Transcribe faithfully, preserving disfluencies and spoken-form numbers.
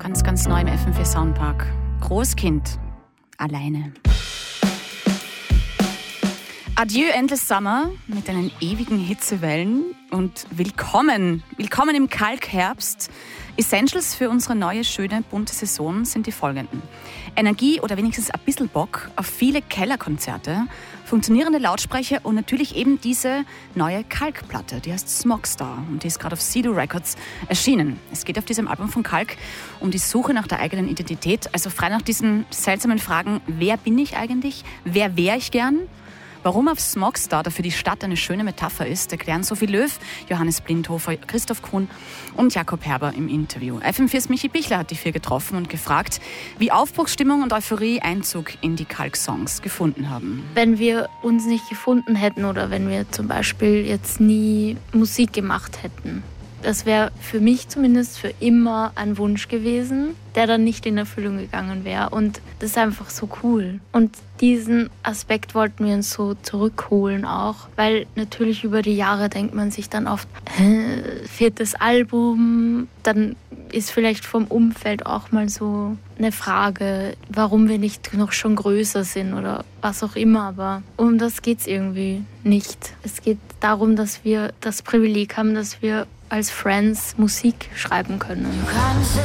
Ganz, ganz neu im F M vier Soundpark. Großkind. Alleine. Adieu Endless Summer mit deinen ewigen Hitzewellen und willkommen, willkommen im Kalkherbst. Essentials für unsere neue, schöne, bunte Saison sind die folgenden. Energie oder wenigstens ein bisschen Bock auf viele Kellerkonzerte, funktionierende Lautsprecher und natürlich eben diese neue Kalk-Platte, die heißt Smogstar und die ist gerade auf Sido Records erschienen. Es geht auf diesem Album von Kalk um die Suche nach der eigenen Identität, also frei nach diesen seltsamen Fragen, wer bin ich eigentlich, wer wäre ich gern? Warum auf Smogstar dafür die Stadt eine schöne Metapher ist, erklären Sophie Löw, Johannes Blindhofer, Christoph Kuhn und Jakob Herber im Interview. F M vier's Michi Bichler hat die vier getroffen und gefragt, wie Aufbruchsstimmung und Euphorie Einzug in die Kalk-Songs gefunden haben. Wenn wir uns nicht gefunden hätten oder wenn wir zum Beispiel jetzt nie Musik gemacht hätten, das wäre für mich zumindest für immer ein Wunsch gewesen, der dann nicht in Erfüllung gegangen wäre. Und das ist einfach so cool. Und diesen Aspekt wollten wir uns so zurückholen auch, weil natürlich über die Jahre denkt man sich dann oft, hä, viertes Album, dann ist vielleicht vom Umfeld auch mal so eine Frage, warum wir nicht noch schon größer sind oder was auch immer, aber um das geht's irgendwie nicht. Es geht darum, dass wir das Privileg haben, dass wir als Friends Musik schreiben können.